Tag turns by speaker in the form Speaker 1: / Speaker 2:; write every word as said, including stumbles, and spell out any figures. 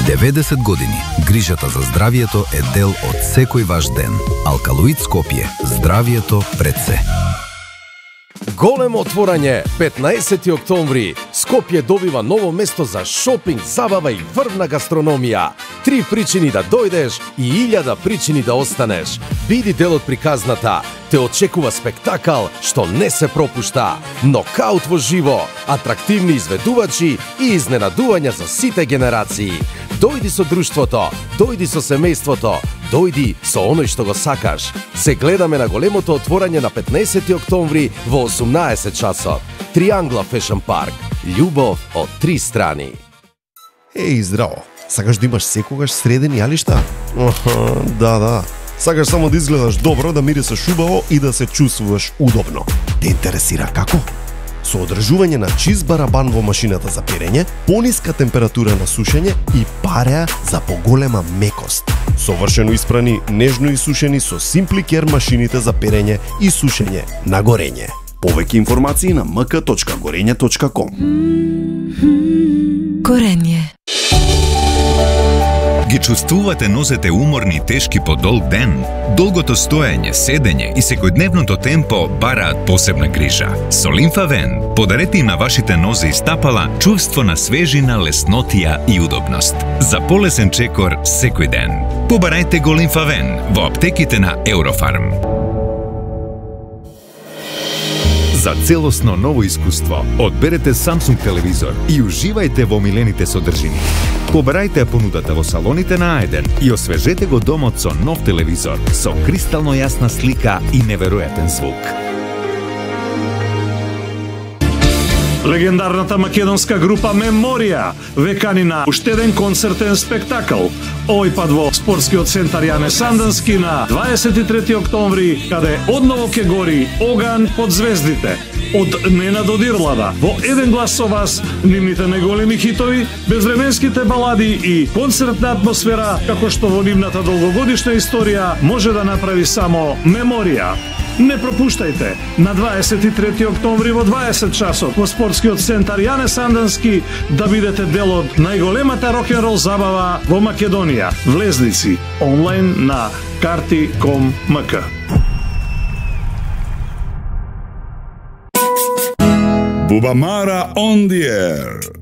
Speaker 1: деветдесет години. Грижата за здравието е дел од секој ваш ден. Алкалоид Скопје. Здравието пред се.
Speaker 2: Големо отворање, петнаесети октомври. Скопје добива ново место за шопинг, забава и врвна гастрономија. Три причини да дојдеш и илјада причини да останеш. Биди дел од приказната. Те очекува спектакал што не се пропушта. Нокаут во живо, атрактивни изведувачи и изненадувања за сите генерации. Дојди со друштвото, дојди со семејството, дојди со оној што го сакаш. Се гледаме на големото отворање на петнаесети октомври во осумнаесет часот. Триангла Фешн Парк. Љубов од три страни.
Speaker 3: Еј, здраво. Сакаш да имаш секогаш средени јалишта? Аха, да, да. Сакаш само да изгледаш добро, да мирисаш убаво и да се чувствуваш удобно. Те интересира како? Со одржување на чист барабан во машината за перење, пониска температура на сушење и пареа за поголема мекост. Совршено испрани, нежно исушени со Simpliker машините за перење и сушење на горење.
Speaker 4: Повеќе информации на ем ка точка горење точка ком.
Speaker 5: Горење.
Speaker 6: Ги чувствувате нозете уморни и тешки по долг ден? Долгото стоење, седење и секојдневното темпо бараат посебна грижа. Со Лимфавен подарете им на вашите нозе и стапала чувство на свежина, леснотија и удобност. За полесен чекор секој ден. Побарајте го Лимфавен во аптеките на Eurofarm. За целосно ново искуство, одберете Samsung телевизор и уживајте во омилените содржини. Побарајте понудата во салоните на Аеден и освежете го домот со нов телевизор, со кристално јасна слика и неверојатен звук.
Speaker 7: Легендарната македонска група Меморија ве кани на уште еден концертен спектакл. Овој пат во спортскиот центар Јане Сандански на дваесет и трети октомври, каде одново ќе гори оган под звездите. Од Нена Додирлада, во еден глас со вас, нивните најголеми хитови, безвременските балади и концертна атмосфера, како што во нивната долгогодишна историја може да направи само Меморија. Не пропуштајте на дваесет и трети октомври во дваесет часот во спортскиот центар Јане Сандански да бидете дел од најголемата рок-н-рол забава во Македонија. Влезници онлайн на карти точка ком точка ем ка.
Speaker 8: Bubamara on the air.